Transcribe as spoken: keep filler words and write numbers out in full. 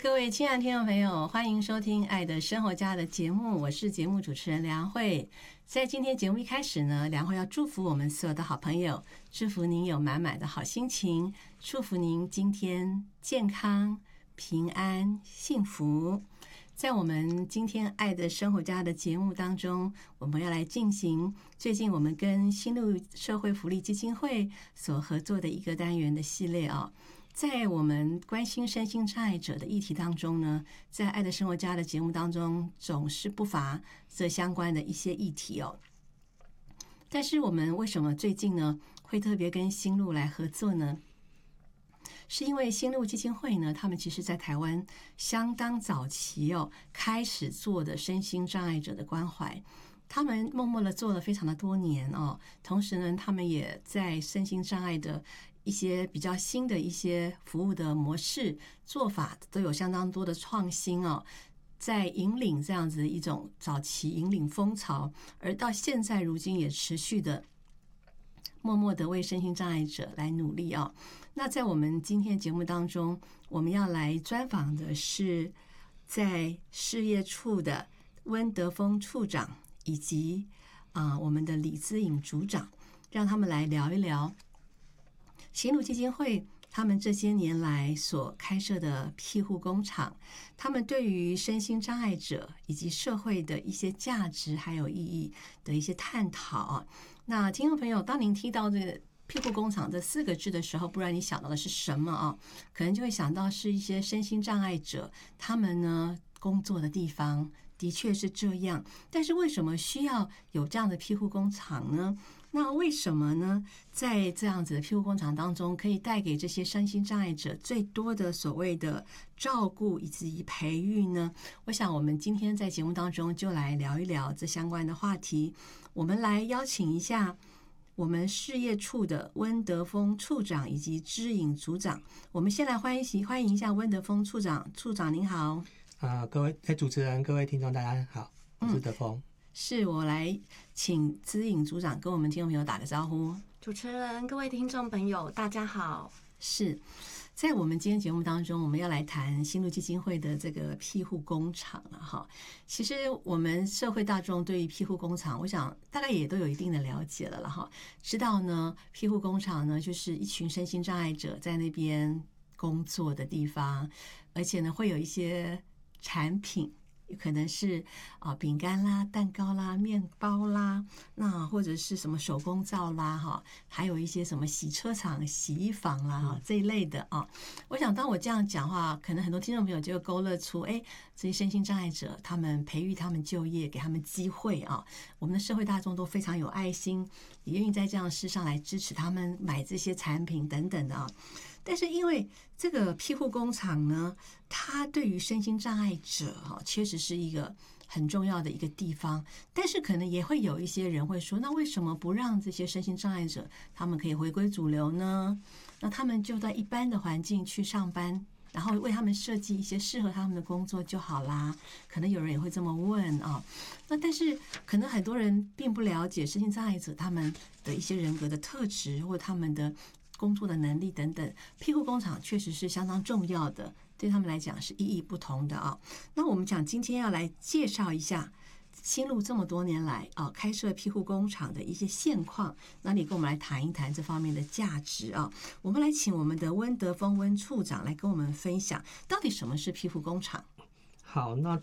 各位亲爱的听众朋友，欢迎收听《爱的生活家》的节目，我是节目主持人梁慧。在今天节目一开始呢，梁慧要祝福我们所有的好朋友，祝福您有满满的好心情，祝福您今天健康、平安、幸福。在我们今天《爱的生活家》的节目当中，我们要来进行最近我们跟新路社会福利基金会所合作的一个单元的系列啊。在我们关心身心障碍者的议题当中呢，在《爱的生活家》的节目当中，总是不乏这相关的一些议题哦。但是我们为什么最近呢会特别跟新路来合作呢？是因为新路基金会呢，他们其实在台湾相当早期哦，开始做的身心障碍者的关怀。他们默默的做了非常的多年哦，同时呢，他们也在身心障碍的一些比较新的一些服务的模式做法都有相当多的创新哦，在引领这样子一种早期引领风潮，而到现在如今也持续的默默的为身心障碍者来努力啊。那在我们今天的节目当中，我们要来专访的是在事业处的温德丰处长以及啊、呃、我们的李姿颖组长，让他们来聊一聊新路基金会他们这些年来所开设的庇护工厂，他们对于身心障碍者以及社会的一些价值还有意义的一些探讨。那听众朋友，当您听到这个庇护工厂这四个字的时候，不然你想到的是什么啊？可能就会想到是一些身心障碍者他们呢工作的地方，的确是这样。但是为什么需要有这样的庇护工厂呢？那为什么呢？在这样子的庇护工厂当中，可以带给这些身心障碍者最多的所谓的照顾以及培育呢？我想我们今天在节目当中就来聊一聊这相关的话题。我们来邀请一下我们事业处的温德丰处长以及知颖组长。我们先来欢迎欢迎一下温德丰处长。处长您好。 啊、呃，各位主持人、各位听众，大家好，我是德丰。嗯， 是我来请知颖组长跟我们听众朋友打个招呼。 主持人、各位听众朋友，大家好。 是在我们今天节目当中，我们要来谈新路基金会的这个庇护工厂了哈。其实我们社会大众对于庇护工厂，我想大概也都有一定的了解了了哈。知道呢，庇护工厂呢就是一群身心障碍者在那边工作的地方，而且呢会有一些产品，有可能是啊饼干啦、蛋糕啦、面包啦，那或者是什么手工皂啦哈，还有一些什么洗车场、洗衣房啦哈这一类的啊。我想当我这样讲话，可能很多听众朋友就勾勒出，哎，这些身心障碍者他们培育他们就业，给他们机会啊。我们的社会大众都非常有爱心，也愿意在这样的事上来支持他们买这些产品等等的啊。但是因为这个庇护工厂呢，它对于身心障碍者哈，确实是一个很重要的一个地方。但是可能也会有一些人会说，那为什么不让这些身心障碍者他们可以回归主流呢？那他们就在一般的环境去上班，然后为他们设计一些适合他们的工作就好啦。可能有人也会这么问啊。那但是可能很多人并不了解身心障碍者他们的一些人格的特质或他们的工作的能力等等，庇护工厂确实是相当重要的，对他们来讲是意义不同的啊。那我们讲今天要来介绍一下新路这么多年来啊开设庇护工厂的一些现况，那你跟我们来谈一谈这方面的价值啊。我们来请我们的温德丰温处长来跟我们分享，到底什么是庇护工厂？ 好，那